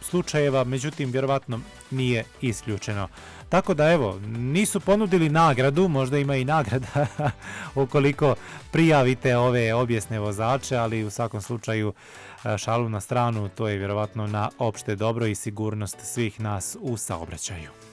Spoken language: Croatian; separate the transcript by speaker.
Speaker 1: slučajeva, međutim vjerovatno nije isključeno. Tako da evo, nisu ponudili nagradu, možda ima i nagrada ukoliko prijavite ove obijesne vozače, ali u svakom slučaju šalu na stranu, to je vjerovatno na opšte dobro i sigurnost svih nas u saobraćaju.